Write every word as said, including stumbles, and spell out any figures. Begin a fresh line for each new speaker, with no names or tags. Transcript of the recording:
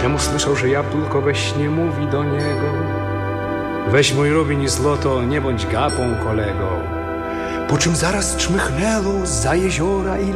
Temu słyszał, że jabłko we śnie mówi do niego: weź mój rubin i złoto, nie bądź gapą kolego. Po czym zaraz czmychnęło za jeziora i